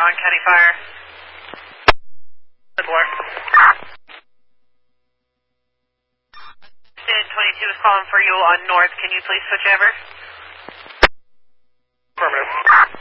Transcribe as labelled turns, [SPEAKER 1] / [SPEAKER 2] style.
[SPEAKER 1] on County Fire. Good Lord. Sid 22 is calling for you on North. Can you please switch over?
[SPEAKER 2] Affirmative.